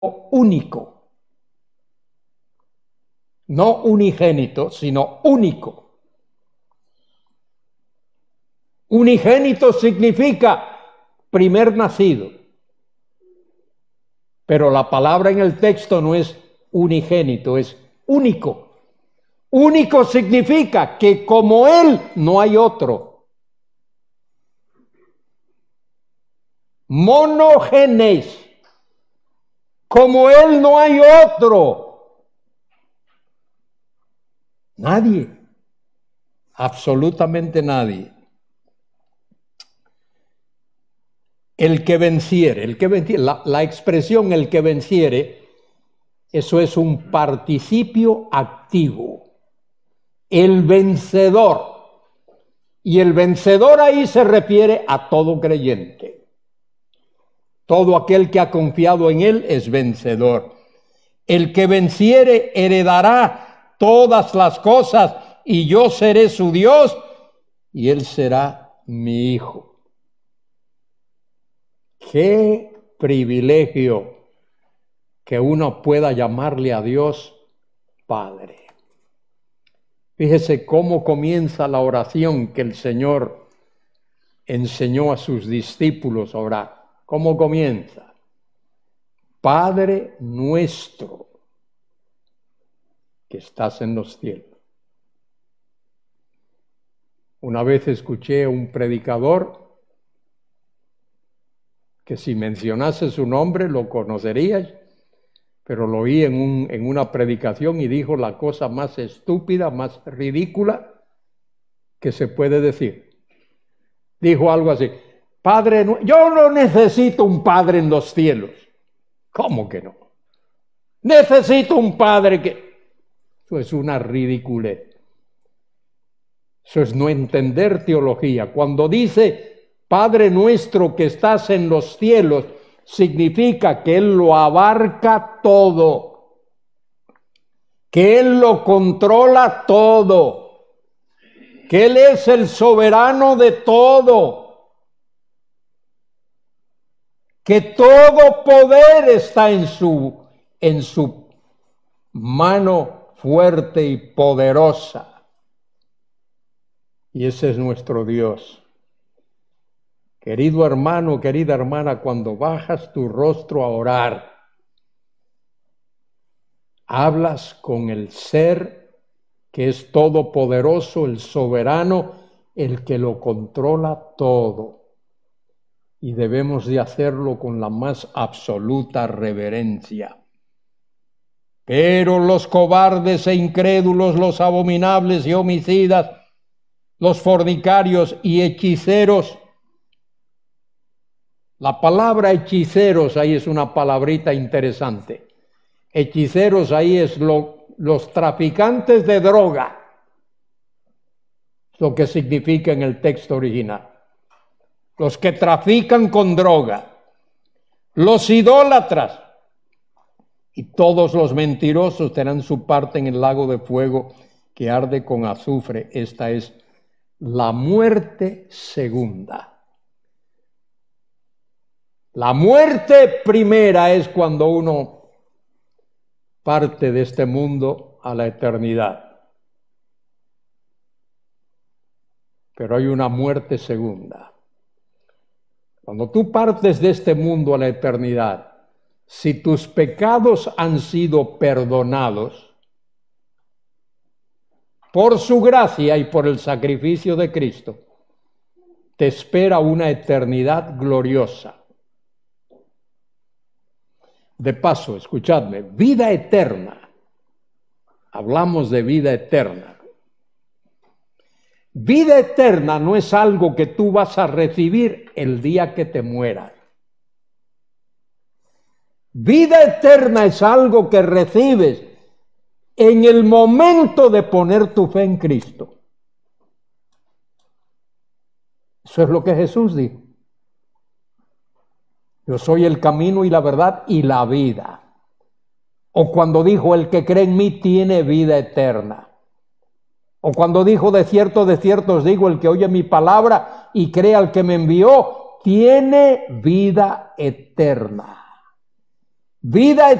único. No unigénito, sino único. Unigénito significa primer nacido. Pero la palabra en el texto no es unigénito, es único. Único significa que como Él no hay otro. Monogenes. Como Él no hay otro. Nadie. Absolutamente nadie. El que venciere, la expresión el que venciere, eso es un participio activo. El vencedor. Y el vencedor ahí se refiere a todo creyente. Todo aquel que ha confiado en Él es vencedor. El que venciere heredará todas las cosas y yo seré su Dios y Él será mi hijo. Qué privilegio que uno pueda llamarle a Dios Padre. Fíjese cómo comienza la oración que el Señor enseñó a sus discípulos a orar. ¿Cómo comienza? Padre nuestro que estás en los cielos. Una vez escuché a un predicador que si mencionase su nombre lo conoceríais, pero lo oí en una predicación y dijo la cosa más estúpida, más ridícula que se puede decir. Dijo algo así: Padre, yo no necesito un padre en los cielos. ¿Cómo que no? Necesito un padre que... Eso es una ridiculez. Eso es no entender teología. Cuando dice Padre nuestro que estás en los cielos, significa que Él lo abarca todo, que Él lo controla todo, que Él es el soberano de todo, que todo poder está en su mano fuerte y poderosa. Y ese es nuestro Dios. Querido hermano, querida hermana, cuando bajas tu rostro a orar, hablas con el ser que es todopoderoso, el soberano, el que lo controla todo. Y debemos de hacerlo con la más absoluta reverencia. Pero los cobardes e incrédulos, los abominables y homicidas, los fornicarios y hechiceros. La palabra hechiceros ahí es una palabrita interesante. Hechiceros ahí es los traficantes de droga, lo que significa en el texto original. Los que trafican con droga, los idólatras y todos los mentirosos tendrán su parte en el lago de fuego que arde con azufre. Esta es la muerte segunda. La muerte primera es cuando uno parte de este mundo a la eternidad. Pero hay una muerte segunda. Cuando tú partes de este mundo a la eternidad, si tus pecados han sido perdonados por su gracia y por el sacrificio de Cristo, te espera una eternidad gloriosa. De paso, escuchadme, vida eterna. Hablamos de vida eterna. Vida eterna no es algo que tú vas a recibir el día que te mueras. Vida eterna es algo que recibes en el momento de poner tu fe en Cristo. Eso es lo que Jesús dijo. Yo soy el camino y la verdad y la vida. O cuando dijo, el que cree en mí tiene vida eterna. O cuando dijo, de cierto os digo, el que oye mi palabra y cree al que me envió, tiene vida eterna. vida